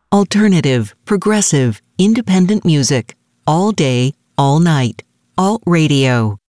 Alternative, progressive, independent music. All day, all night. Alt Radio.